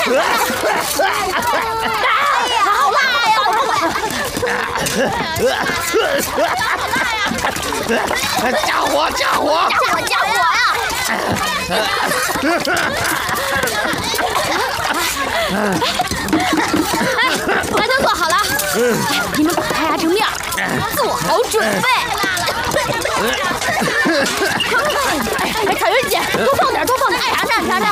好辣呀！ 加火！ 加火呀！饭都做好了，你们把它压成面，做好准备。哎，彩云姐，多放点！哎，尝尝。